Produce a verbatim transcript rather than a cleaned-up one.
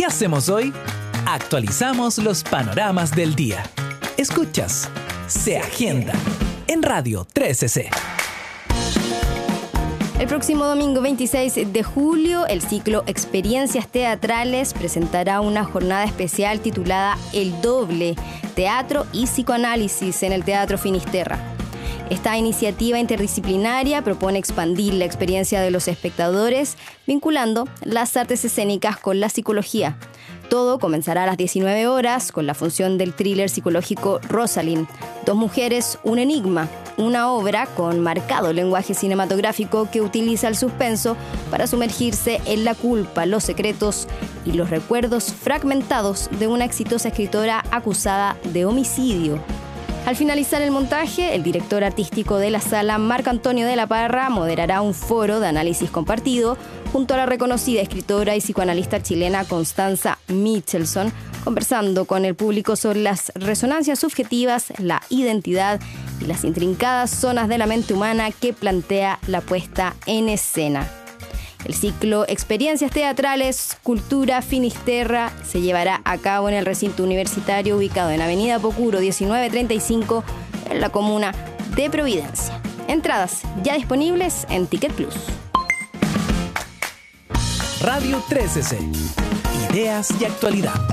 ¿Qué hacemos hoy? Actualizamos los panoramas del día. Escuchas Se Agenda en Radio trece C. El próximo domingo veintiséis de julio, el ciclo Experiencias Teatrales presentará una jornada especial titulada El Doble, Teatro y Psicoanálisis en el Teatro Finisterra. Esta iniciativa interdisciplinaria propone expandir la experiencia de los espectadores, vinculando las artes escénicas con la psicología. Todo comenzará a las diecinueve horas con la función del thriller psicológico Rosalind, Dos mujeres, un enigma, una obra con marcado lenguaje cinematográfico que utiliza el suspenso para sumergirse en la culpa, los secretos y los recuerdos fragmentados de una exitosa escritora acusada de homicidio. Al finalizar el montaje, el director artístico de la sala, Marco Antonio de la Parra, moderará un foro de análisis compartido junto a la reconocida escritora y psicoanalista chilena Constanza Michelson, conversando con el público sobre las resonancias subjetivas, la identidad y las intrincadas zonas de la mente humana que plantea la puesta en escena. El ciclo Experiencias Teatrales, Cultura Finisterra se llevará a cabo en el recinto universitario ubicado en Avenida Pocuro diecinueve treinta y cinco en la comuna de Providencia. Entradas ya disponibles en Ticket Plus. Radio trece C. Ideas y actualidad.